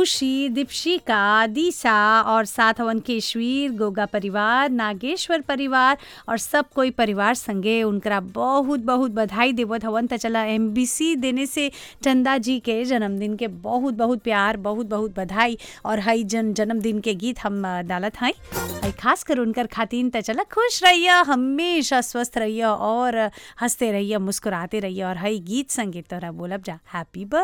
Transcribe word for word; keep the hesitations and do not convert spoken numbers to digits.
खुशी, दीपशिका, दिशा और साथ हवन केशवीर, गोगा परिवार, नागेश्वर परिवार और सब कोई परिवार संगे उनकरा बहुत बहुत बधाई देवत हवन। त चला एमबीसी देने से चंदा जी के जन्मदिन के बहुत बहुत प्यार, बहुत बहुत बधाई। और हई जन जन्मदिन के गीत हम अ, डालत हई हई खास कर उनकर खातिन। त चला खुश रहिए, हमेशा स्वस्थ रहिए और हंसते रहिए, मुस्कुराते रहिए। और हई गीत संगीत तोरा बोलब जा हैप्पी बर्थडे।